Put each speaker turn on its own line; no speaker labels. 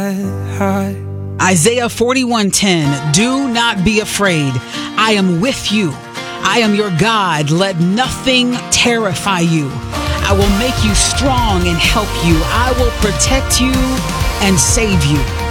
Isaiah 41:10, do not be afraid. I am with you. I am your God. Let nothing terrify you. I will make you strong and help you. I will protect you and save you.